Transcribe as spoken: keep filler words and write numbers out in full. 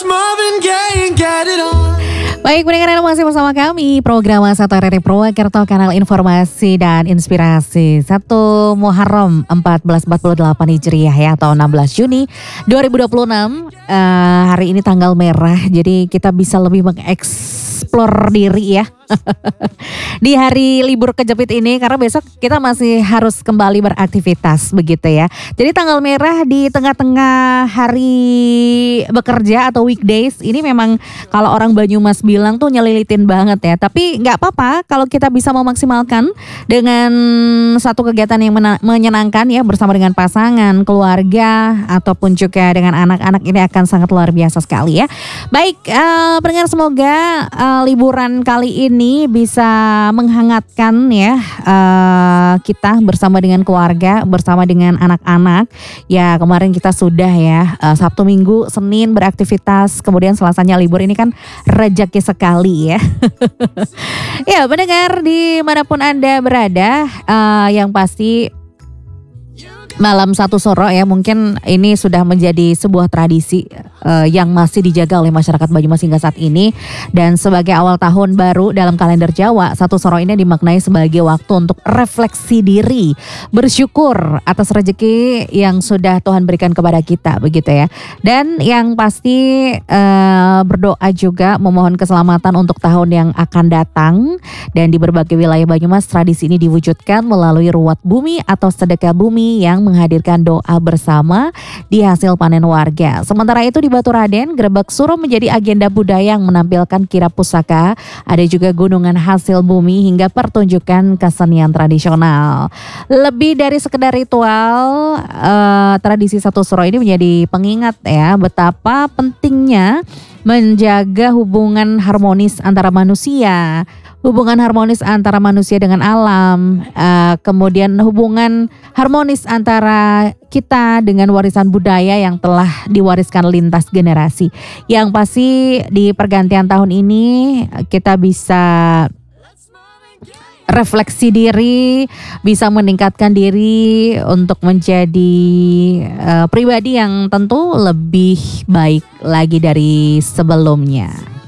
Let's Marvin Gaye and get it on. Baik, pendengar Anda masih bersama kami program Satu R R I Purwokerto, kanal informasi dan inspirasi. Satu Muharram seribu empat ratus empat puluh delapan Hijriah ya, atau enam belas Juni dua ribu dua puluh enam. Uh, hari ini tanggal merah, jadi kita bisa lebih mengeksplor diri ya. Di hari libur kejepit ini, karena besok kita masih harus kembali beraktivitas begitu ya. Jadi tanggal merah di tengah-tengah hari bekerja atau weekdays ini memang kalau orang Banyumas bilang tuh nyelilitin banget ya. Tapi nggak apa-apa kalau kita bisa memaksimalkan dengan satu kegiatan yang mena- menyenangkan ya, bersama dengan pasangan, keluarga ataupun juga dengan anak-anak, ini akan sangat luar biasa sekali ya. Baik, uh, pendengar, semoga uh, liburan kali ini bisa menghangatkan ya uh, kita bersama dengan keluarga, bersama dengan anak-anak. Ya, kemarin kita sudah ya uh, Sabtu, Minggu, Senin beraktivitas, kemudian Selasanya libur. Ini kan rejeki sekali ya. Ya, pendengar dimanapun Anda berada, uh, yang pasti malam satu soro ya, mungkin ini sudah menjadi sebuah tradisi uh, yang masih dijaga oleh masyarakat Banyumas hingga saat ini. Dan sebagai awal tahun baru dalam kalender Jawa, satu soro ini dimaknai sebagai waktu untuk refleksi diri, bersyukur atas rezeki yang sudah Tuhan berikan kepada kita begitu ya. Dan yang pasti uh, berdoa juga memohon keselamatan untuk tahun yang akan datang. Dan di berbagai wilayah Banyumas, tradisi ini diwujudkan melalui ruat bumi atau sedekah bumi yang menghadirkan doa bersama di hasil panen warga. Sementara itu di Baturaden, Grebek Suro menjadi agenda budaya yang menampilkan kirap pusaka, ada juga gunungan hasil bumi hingga pertunjukan kesenian tradisional. Lebih dari sekedar ritual, eh, tradisi Satu Suro ini menjadi pengingat ya betapa pentingnya menjaga hubungan harmonis antara manusia, hubungan harmonis antara manusia dengan alam, uh, kemudian hubungan harmonis antara kita dengan warisan budaya yang telah diwariskan lintas generasi. Yang pasti di pergantian tahun ini kita bisa refleksi diri, bisa meningkatkan diri untuk menjadi uh, pribadi yang tentu lebih baik lagi dari sebelumnya.